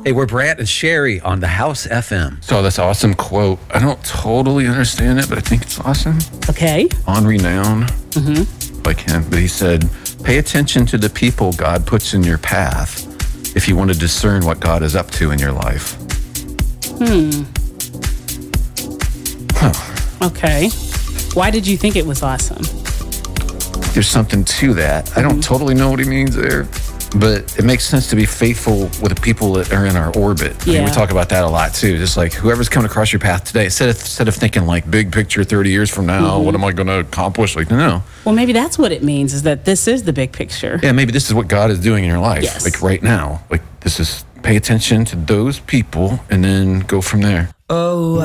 Hey, we're Brant and Sherry on the House FM. So this awesome quote. I don't totally understand it, but I think it's awesome. Okay. Henri Nouwen, like him, but he said, "Pay attention to the people God puts in your path if you want to discern what God is up to in your life." Okay. Why did you think it was awesome? There's something to that. I don't totally know what he means there, but it makes sense to be faithful with the people that are in our orbit. I mean, we talk about that a lot too. Just like whoever's coming across your path today, instead of thinking like big picture 30 years from now, what am I going to accomplish? Like, no. Well, maybe that's what it means, is that this is the big picture. Yeah, maybe this is what God is doing in your life. Yes. Like right now. Like this is pay attention to those people and then go from there. Oh,